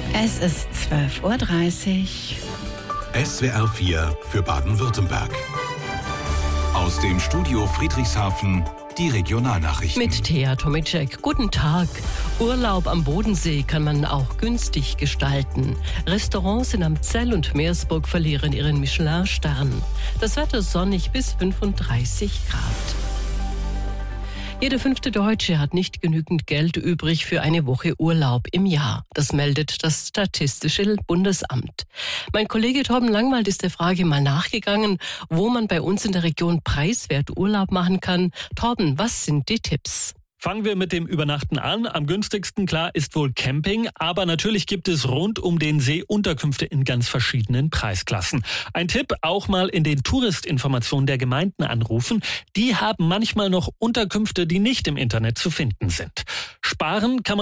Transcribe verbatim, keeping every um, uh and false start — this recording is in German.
Es ist zwölf Uhr dreißig. S W R vier für Baden-Württemberg. Aus dem Studio Friedrichshafen die Regionalnachrichten. Mit Thea Tomicek. Guten Tag. Urlaub am Bodensee kann man auch günstig gestalten. Restaurants in Amzell und Meersburg verlieren ihren Michelin-Stern. Das Wetter sonnig bis fünfunddreißig Grad. Jeder fünfte Deutsche hat nicht genügend Geld übrig für eine Woche Urlaub im Jahr. Das meldet das Statistische Bundesamt. Mein Kollege Torben Langwald ist der Frage mal nachgegangen, wo man bei uns in der Region preiswert Urlaub machen kann. Torben, was sind die Tipps? Fangen wir mit dem Übernachten an. Am günstigsten, klar, ist wohl Camping. Aber natürlich gibt es rund um den See Unterkünfte in ganz verschiedenen Preisklassen. Ein Tipp, auch mal in den Touristinformationen der Gemeinden anrufen. Die haben manchmal noch Unterkünfte, die nicht im Internet zu finden sind. Sparen kann man